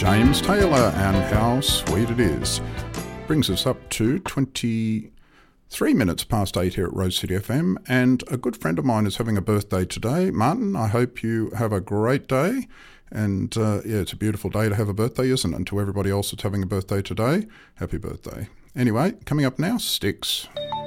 James Taylor, and how sweet it is. Brings us up to 23 minutes past 8 here at Rose City FM, and a good friend of mine is having a birthday today. Martin, I hope you have a great day, and it's a beautiful day to have a birthday, isn't it? And to everybody else that's having a birthday today, happy birthday. Anyway, coming up now, Styx.